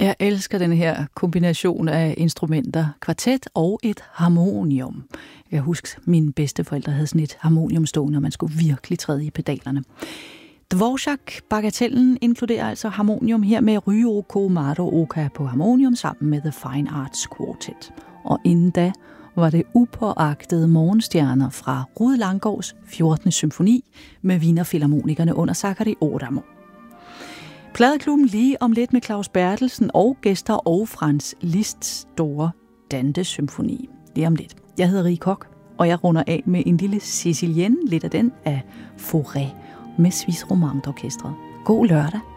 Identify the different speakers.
Speaker 1: Jeg elsker den her kombination af instrumenter, kvartet og et harmonium. Jeg husker, mine bedsteforældre havde sådan et harmonium stående, og man skulle virkelig træde i pedalerne. Dvorak-bagatellen inkluderer altså harmonium her med Ryoko Maruoka på harmonium sammen med The Fine Arts Quartet. Og inden da var det upåagtede morgenstjerner fra Rued Langgaards 14. symfoni med Wienerfilharmonikerne under Sakari Oramo. Pladeklubben lige om lidt med Claus Berthelsen og gæster og Franz Liszts store Dante-symfoni. Lige om lidt. Jeg hedder Rie Koch, og jeg runder af med en lille Sicilienne, lidt af den af Fauré med Suisse Romande Orkestret. God lørdag.